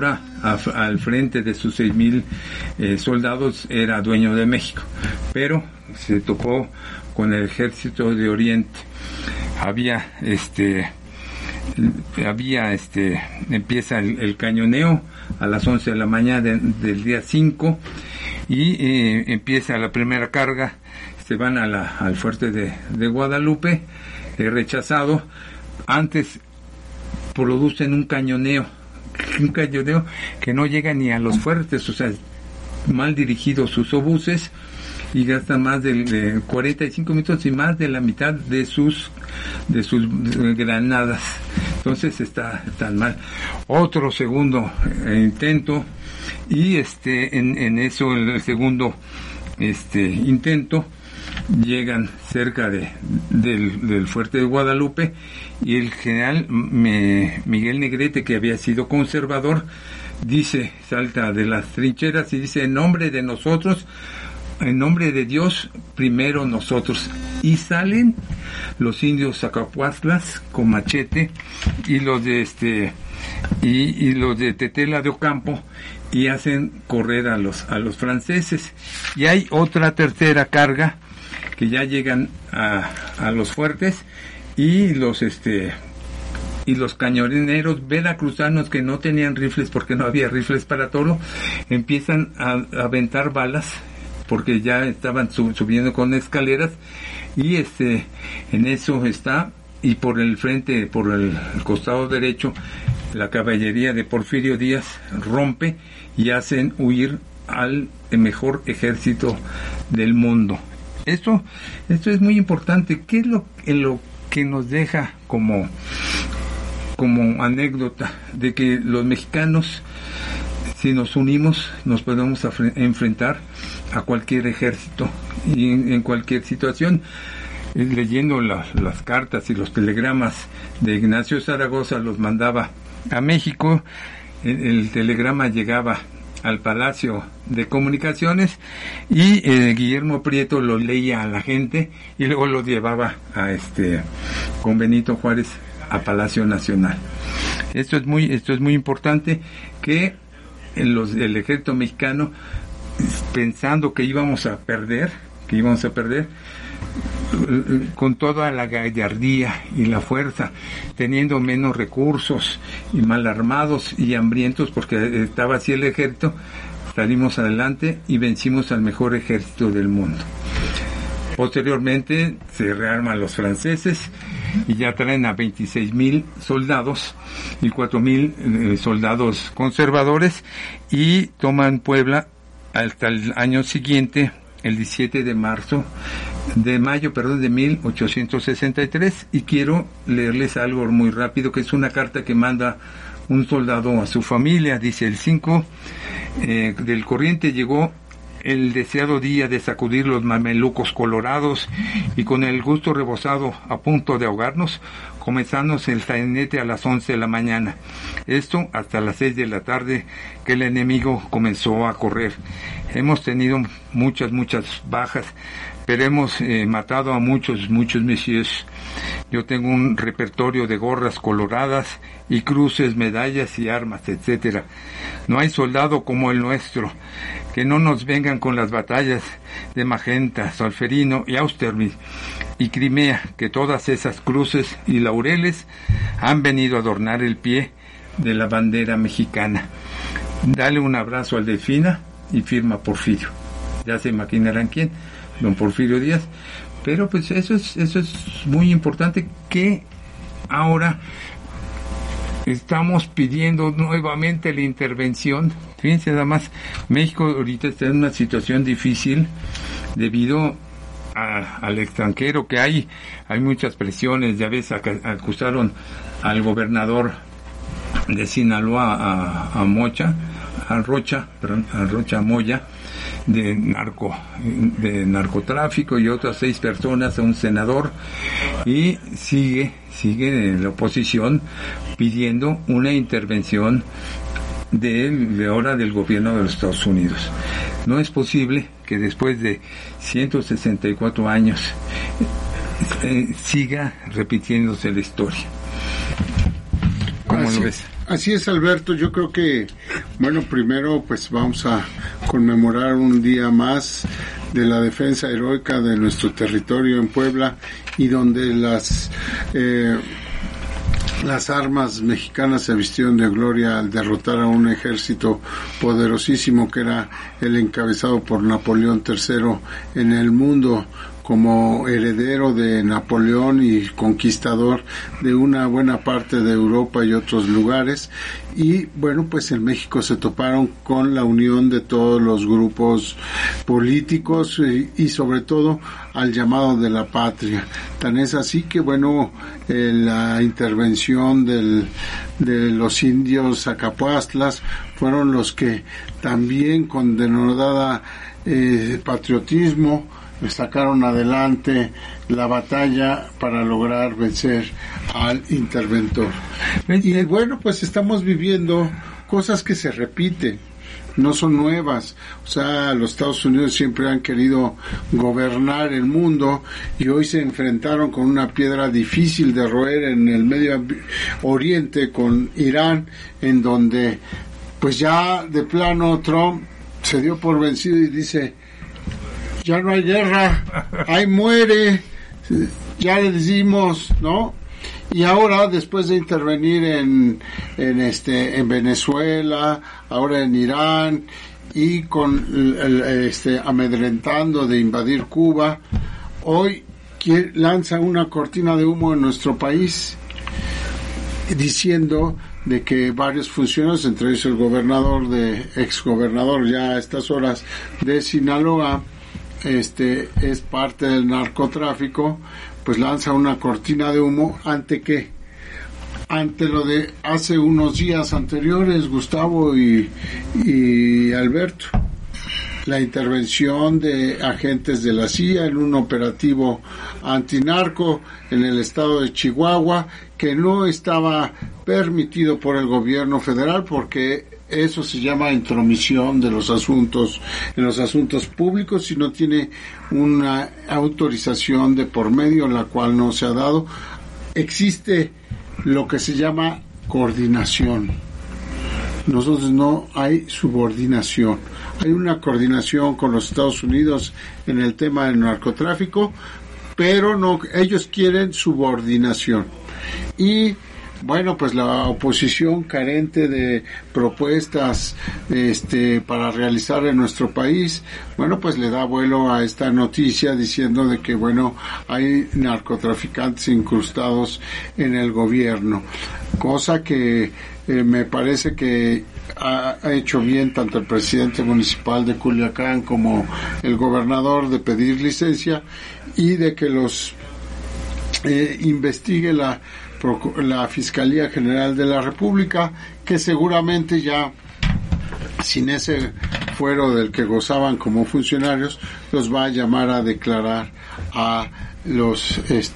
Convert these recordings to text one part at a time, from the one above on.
al frente de sus 6,000 soldados era dueño de México, pero se topó con el ejército de Oriente. Empieza el cañoneo a las 11 de la mañana del día 5 y empieza la primera carga. Se van al fuerte de Guadalupe, rechazado. Antes producen un cañoneo que no llega ni a los fuertes, o sea, mal dirigidos sus obuses, y gastan más de 45 minutos y más de la mitad de sus granadas. Entonces está tan mal. Otro segundo intento, y en eso, el segundo intento, llegan cerca del fuerte de Guadalupe, y el general Miguel Negrete, que había sido conservador, salta de las trincheras y dice: en nombre de nosotros, en nombre de Dios, primero nosotros. Y salen los indios Zacapuastlas con machete, y los de los de Tetela de Ocampo, y hacen correr a los franceses. Y hay otra tercera carga que ya llegan a los fuertes, y los cañoneros veracruzanos, que no tenían rifles porque no había rifles para todo, empiezan a aventar balas, porque ya estaban subiendo con escaleras, y en eso está, y por el frente, por el costado derecho, la caballería de Porfirio Díaz rompe y hacen huir al mejor ejército del mundo. Esto es muy importante. ¿Qué es lo que nos deja como anécdota? De que los mexicanos, si nos unimos, nos podemos enfrentar a cualquier ejército y en cualquier situación. Leyendo las cartas y los telegramas de Ignacio Zaragoza, los mandaba a México. El telegrama llegaba al Palacio de Comunicaciones, y Guillermo Prieto lo leía a la gente y luego lo llevaba con Benito Juárez a Palacio Nacional. Esto es muy importante, que el ejército mexicano, pensando que íbamos a perder, con toda la gallardía y la fuerza, teniendo menos recursos y mal armados y hambrientos, porque estaba así el ejército, salimos adelante y vencimos al mejor ejército del mundo. Posteriormente se rearman los franceses y ya traen a 26,000 soldados y 4,000 soldados conservadores, y toman Puebla hasta el año siguiente, el 17 de mayo de 1863, y quiero leerles algo muy rápido, que es una carta que manda un soldado a su familia. Dice: el 5 del corriente llegó el deseado día de sacudir los mamelucos colorados, y con el gusto rebosado a punto de ahogarnos, comenzamos el sainete a las 11 de la mañana. Esto hasta las 6 de la tarde, que el enemigo comenzó a correr. Hemos tenido muchas bajas, pero hemos matado a muchos messieurs. Yo tengo un repertorio de gorras coloradas y cruces, medallas y armas, etcétera. No hay soldado como el nuestro. Que no nos vengan con las batallas de Magenta, Solferino y Austerlitz y Crimea, que todas esas cruces y laureles han venido a adornar el pie de la bandera mexicana. Dale un abrazo al Delfina, y firma Porfirio. Ya se imaginarán quién, don Porfirio Díaz. Pero pues eso es muy importante, que ahora estamos pidiendo nuevamente la intervención. Fíjense nada más, México ahorita está en una situación difícil debido al extranjero que hay muchas presiones. Ya ves, acusaron al gobernador de Sinaloa, a Rocha Moya, de narcotráfico, y otras 6 personas, a un senador, y sigue en la oposición pidiendo una intervención de ahora del gobierno de los Estados Unidos. No es posible que después de 164 años siga repitiéndose la historia. ¿Cómo lo ves? Así es, Alberto. Yo creo que, bueno, primero pues vamos a conmemorar un día más de la defensa heroica de nuestro territorio en Puebla, y donde las armas mexicanas se vistieron de gloria al derrotar a un ejército poderosísimo que era el encabezado por Napoleón III en el mundo, como heredero de Napoleón y conquistador de una buena parte de Europa y otros lugares. Y bueno, pues en México se toparon con la unión de todos los grupos políticos y sobre todo al llamado de la patria. Tan es así que bueno, la intervención de los indios Zacapuastlas fueron los que también con denodada patriotismo sacaron adelante la batalla para lograr vencer al interventor. Y bueno, pues estamos viviendo cosas que se repiten, no son nuevas. O sea, los Estados Unidos siempre han querido gobernar el mundo y hoy se enfrentaron con una piedra difícil de roer en el Medio Oriente con Irán, en donde pues ya de plano Trump se dio por vencido y dice: ya no hay guerra, ahí muere, ya le decimos, ¿no? Y ahora, después de intervenir en Venezuela, ahora en Irán, y con amedrentando de invadir Cuba, hoy lanza una cortina de humo en nuestro país, diciendo de que varios funcionarios, entre ellos el exgobernador ya a estas horas de Sinaloa, es parte del narcotráfico, pues lanza una cortina de humo ante lo de hace unos días anteriores, Gustavo y Alberto, la intervención de agentes de la CIA en un operativo antinarco en el estado de Chihuahua, que no estaba permitido por el gobierno federal, porque eso se llama intromisión en los asuntos públicos, si no tiene una autorización de por medio, la cual no se ha dado. Existe lo que se llama coordinación. Nosotros no hay subordinación. Hay una coordinación con los Estados Unidos en el tema del narcotráfico, pero no, ellos quieren subordinación. Y bueno, pues la oposición, carente de propuestas para realizar en nuestro país, bueno, pues le da vuelo a esta noticia diciendo de que, bueno, hay narcotraficantes incrustados en el gobierno, cosa que me parece que ha hecho bien tanto el presidente municipal de Culiacán como el gobernador de pedir licencia y de que los investigue la Fiscalía General de la República, que seguramente ya sin ese fuero del que gozaban como funcionarios, los va a llamar a declarar a los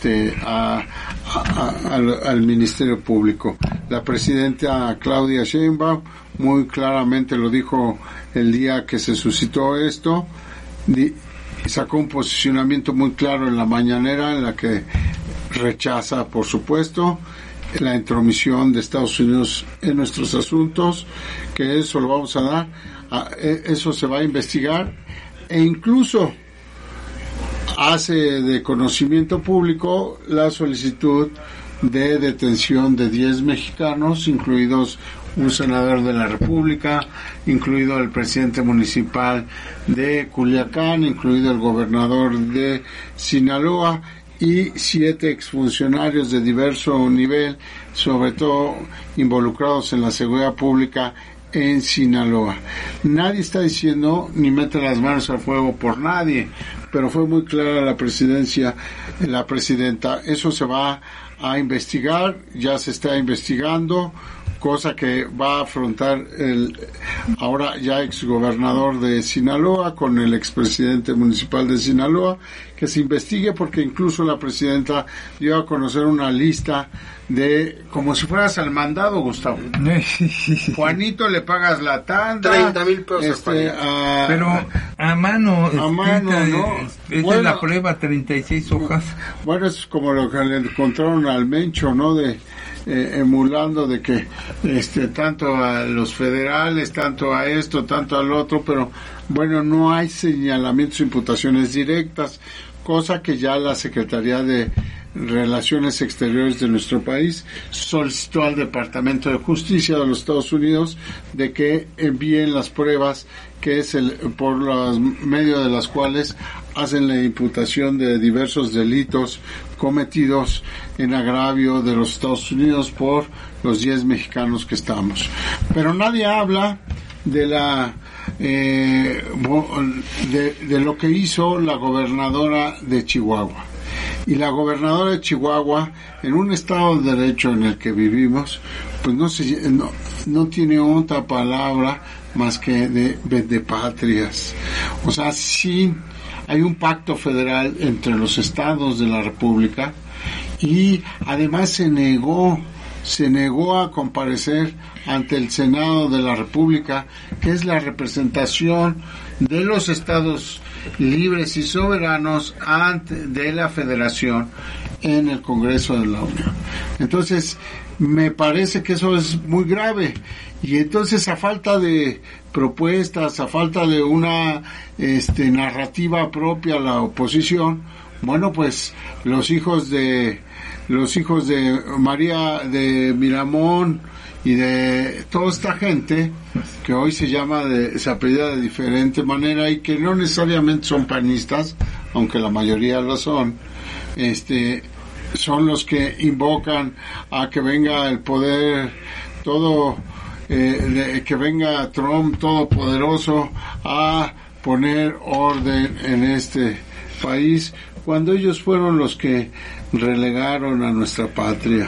al Ministerio Público. La presidenta Claudia Sheinbaum muy claramente lo dijo el día que se suscitó esto, sacó un posicionamiento muy claro en la mañanera en la que rechaza, por supuesto, la intromisión de Estados Unidos en nuestros asuntos, que eso lo vamos a dar, eso se va a investigar, e incluso hace de conocimiento público la solicitud de detención de 10 mexicanos, incluidos un senador de la República, incluido el presidente municipal de Culiacán, incluido el gobernador de Sinaloa, y 7 exfuncionarios de diverso nivel, sobre todo involucrados en la seguridad pública en Sinaloa. Nadie está diciendo ni mete las manos al fuego por nadie, pero fue muy clara la presidenta. Eso se va a investigar, ya se está investigando, cosa que va a afrontar el ahora ya exgobernador de Sinaloa con el expresidente municipal de Sinaloa, que se investigue, porque incluso la presidenta dio a conocer una lista de, como si fueras al mandado, Gustavo. Juanito, le pagas la tanda, 30,000 pesos, pero a mano, ¿no? Esa es la prueba, 36 hojas. Bueno, es como lo que le encontraron al Mencho, ¿no? De emulando de que tanto a los federales, tanto a esto, tanto al otro, pero bueno, no hay señalamientos, imputaciones directas, cosa que ya la Secretaría de Relaciones Exteriores de nuestro país solicitó al Departamento de Justicia de los Estados Unidos de que envíen las pruebas que es por los medios de las cuales hacen la imputación de diversos delitos cometidos en agravio de los Estados Unidos por los 10 mexicanos que estamos. Pero nadie habla de de lo que hizo la gobernadora de Chihuahua. Y la gobernadora de Chihuahua, en un estado de derecho en el que vivimos, pues no tiene otra palabra más que de patrias. O sea, sí hay un pacto federal entre los estados de la República y además se negó a comparecer ante el Senado de la República, que es la representación de los estados libres y soberanos de la Federación en el Congreso de la Unión. Entonces, me parece que eso es muy grave. Y entonces, a falta de propuestas, a falta de una narrativa propia a la oposición, bueno, pues los hijos de María de Miramón y de toda esta gente que hoy se apellida de diferente manera y que no necesariamente son panistas, aunque la mayoría lo son, son los que invocan a que venga el poder que venga Trump todopoderoso a poner orden en este país, cuando ellos fueron los que relegaron a nuestra patria.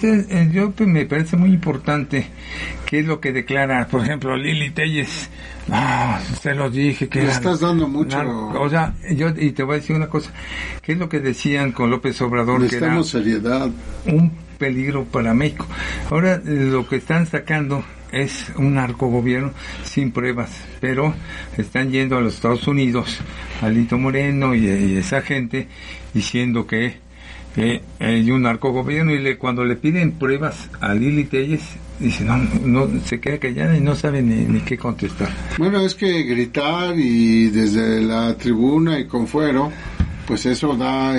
Me parece muy importante qué es lo que declara, por ejemplo, Lili Telles. Se los dije que le estás dando mucho. Y te voy a decir una cosa, qué es lo que decían con López Obrador, que era seriedad, un peligro para México. Ahora lo que están sacando es un narcogobierno sin pruebas, pero están yendo a los Estados Unidos, Alito Moreno y esa gente, diciendo que hay un narcogobierno, y cuando le piden pruebas a Lili Telles, dice no se queda callada y no sabe ni qué contestar. Bueno, es que gritar y desde la tribuna y con fuero, pues eso da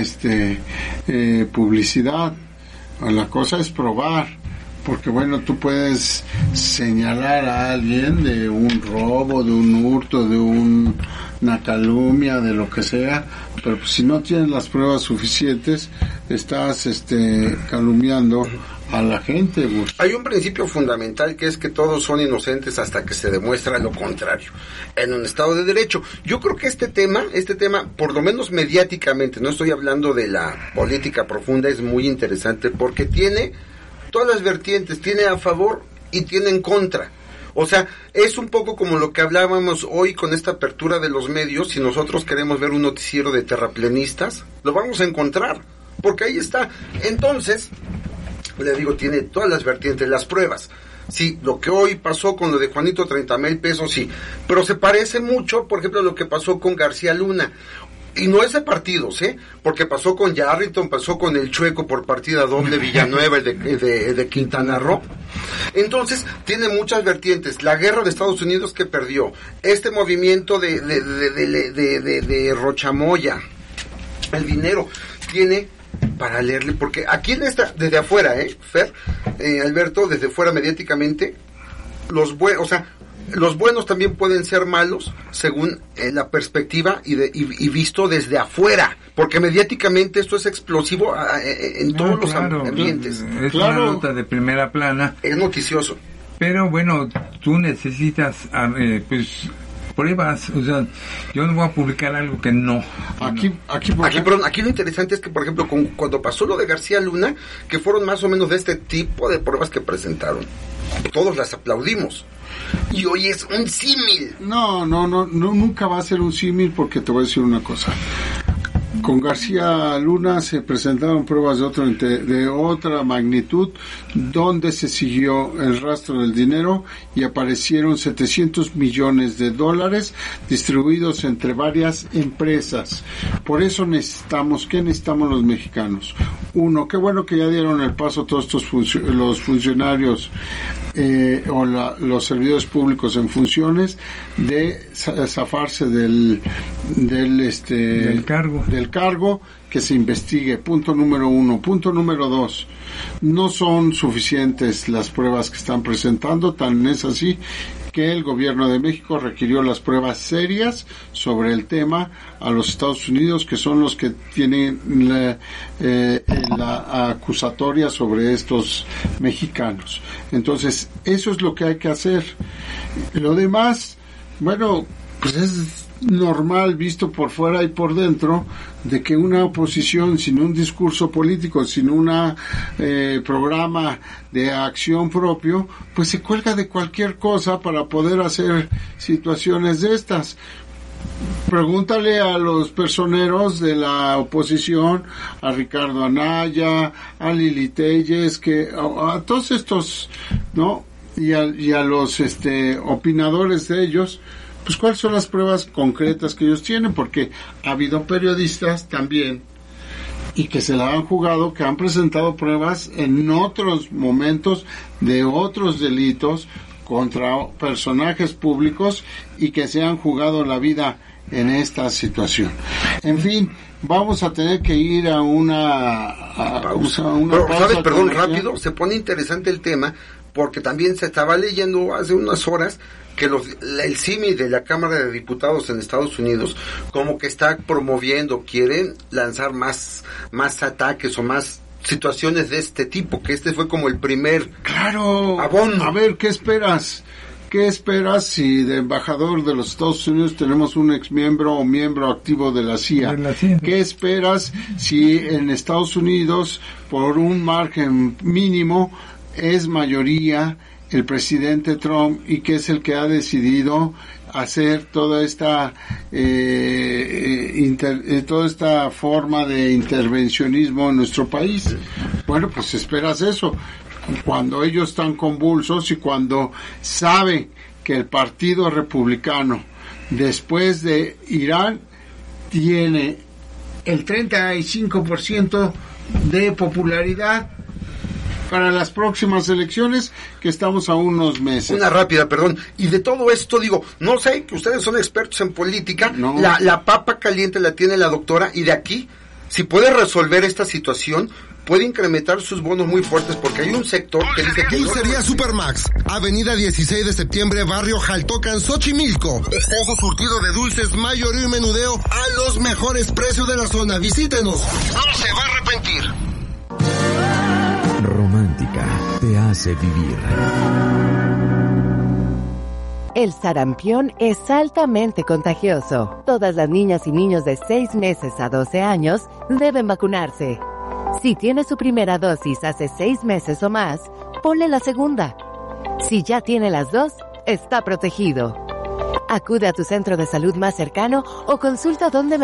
publicidad. La cosa es probar, porque bueno, tú puedes señalar a alguien de un robo, de un hurto, de una calumnia, de lo que sea, pero pues, si no tienes las pruebas suficientes, estás calumniando a la gente. Hay un principio fundamental, que es que todos son inocentes hasta que se demuestra lo contrario en un Estado de Derecho. Yo creo que este tema, por lo menos mediáticamente, no estoy hablando de la política profunda, es muy interesante porque tiene todas las vertientes, tiene a favor y tiene en contra. O sea, es un poco como lo que hablábamos hoy con esta apertura de los medios. Si nosotros queremos ver un noticiero de terraplenistas, lo vamos a encontrar, porque ahí está. Entonces, le digo, tiene todas las vertientes, las pruebas. Sí, lo que hoy pasó con lo de Juanito, 30,000 pesos, sí. Pero se parece mucho, por ejemplo, a lo que pasó con García Luna. Y no es de partidos, porque pasó con Yarrington, pasó con el Chueco por partida doble, Villanueva, el de Quintana Roo. Entonces, tiene muchas vertientes. La guerra de Estados Unidos que perdió, este movimiento de Rochamoya, el dinero, tiene para leerle, porque aquí desde afuera, Fer, Alberto, desde fuera mediáticamente, los buenos también pueden ser malos según la perspectiva y visto desde afuera, porque mediáticamente esto es explosivo en todos los ambientes. Es una nota de primera plana. Es noticioso. Pero bueno, tú necesitas pruebas. O sea, yo no voy a publicar algo que no. Aquí lo interesante es que, por ejemplo, cuando pasó lo de García Luna, que fueron más o menos de este tipo de pruebas que presentaron, todos las aplaudimos. Y hoy es un símil. No, nunca va a ser un símil, porque te voy a decir una cosa. con García Luna se presentaron pruebas de otra magnitud, donde se siguió el rastro del dinero y aparecieron $700 millones distribuidos entre varias empresas. Por eso ¿qué necesitamos los mexicanos? Uno, qué bueno que ya dieron el paso todos estos los funcionarios los servidores públicos en funciones de zafarse del cargo, que se investigue. Punto número 1. Punto número 2. No son suficientes las pruebas que están presentando, tan es así que el gobierno de México requirió las pruebas serias sobre el tema a los Estados Unidos, que son los que tienen la acusatoria sobre estos mexicanos. Entonces, eso es lo que hay que hacer. Lo demás, bueno, pues es normal visto por fuera y por dentro, de que una oposición sin un discurso político, sin una programa de acción propio, pues se cuelga de cualquier cosa para poder hacer situaciones de estas. Pregúntale a los personeros de la oposición, a Ricardo Anaya, a Lili Telles, a todos estos, ¿no? Y a los opinadores de ellos, pues cuáles son las pruebas concretas que ellos tienen, porque ha habido periodistas también y que se la han jugado, que han presentado pruebas en otros momentos de otros delitos contra personajes públicos y que se han jugado la vida en esta situación. En fin, vamos a tener que ir a una pausa. ¿Sabes? Perdón, rápido, se pone interesante el tema, porque también se estaba leyendo hace unas horas que el CIMI de la Cámara de Diputados en Estados Unidos como que está promoviendo, quieren lanzar más ataques o más situaciones de este tipo, que este fue como el primer abono. A ver, ¿qué esperas? ¿Qué esperas si de embajador de los Estados Unidos tenemos un exmiembro o miembro activo de la CIA? ¿Qué esperas si en Estados Unidos, por un margen mínimo, es mayoría el presidente Trump, y que es el que ha decidido hacer toda esta toda esta forma de intervencionismo en nuestro país? Bueno, pues esperas eso. Cuando ellos están convulsos y cuando saben que el Partido Republicano, después de Irán, tiene el 35% de popularidad para las próximas elecciones, que estamos a unos meses. Una rápida, perdón. Y de todo esto, digo, no sé, que ustedes son expertos en política, no. La papa caliente la tiene la doctora, y de aquí, si puede resolver esta situación, puede incrementar sus bonos muy fuertes, porque hay un sector que dice que... Dulcería Supermax, Avenida 16 de septiembre, Barrio Jaltocan, Xochimilco. Extenso surtido de dulces, mayoreo y menudeo a los mejores precios de la zona. Visítenos, no se va a arrepentir. Romántica te hace vivir. El sarampión es altamente contagioso. Todas las niñas y niños de 6 meses a 12 años deben vacunarse. Si tiene su primera dosis hace 6 meses o más, ponle la segunda. Si ya tiene las 2, está protegido. Acude a tu centro de salud más cercano o consulta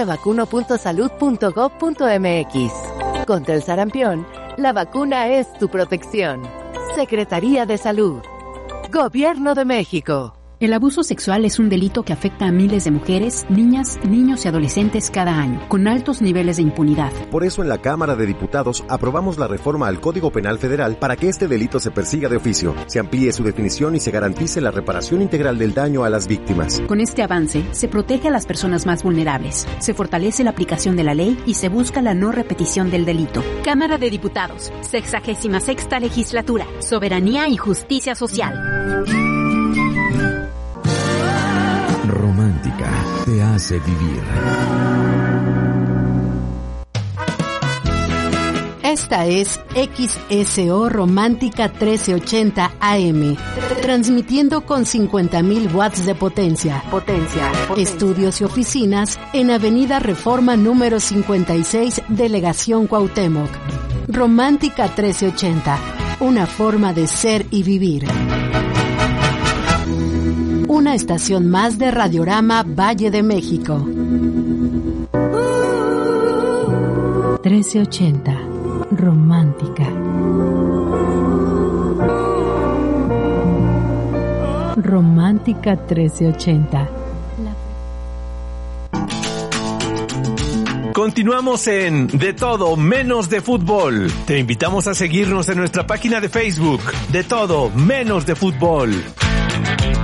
dondemevacuno.salud.gov.mx. Contra el sarampión, la vacuna es tu protección. Secretaría de Salud. Gobierno de México. El abuso sexual es un delito que afecta a miles de mujeres, niñas, niños y adolescentes cada año, con altos niveles de impunidad. Por eso en la Cámara de Diputados aprobamos la reforma al Código Penal Federal para que este delito se persiga de oficio, se amplíe su definición y se garantice la reparación integral del daño a las víctimas. Con este avance, se protege a las personas más vulnerables, se fortalece la aplicación de la ley y se busca la no repetición del delito. Cámara de Diputados, 66ª Legislatura, Soberanía y Justicia Social. Romántica te hace vivir. Esta es XSO Romántica 1380 AM, transmitiendo con 50.000 watts de potencia. Estudios y oficinas en Avenida Reforma número 56, Delegación Cuauhtémoc. Romántica 1380, una forma de ser y vivir. Una estación más de Radiorama Valle de México. 1380. Romántica. Romántica 1380. Continuamos en De Todo Menos de Fútbol. Te invitamos a seguirnos en nuestra página de Facebook, De Todo Menos de Fútbol.